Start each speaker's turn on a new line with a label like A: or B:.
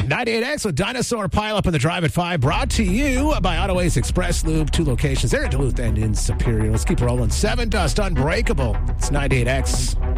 A: 98X with Dinosaur Pile Up in the Drive at 5, brought to you by Autoways Express Lube, 2 locations there in Duluth and in Superior. Let's keep rolling. 7 Dust Unbreakable. It's 98X.